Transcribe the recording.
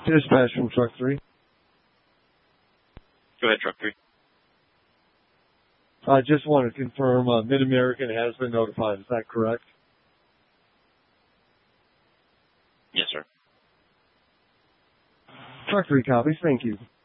Dispatch from Truck 3. Go ahead, Truck 3. I just want to confirm Mid-American has been notified. Is that correct? Yes, sir. Truck 3 copies. Thank you.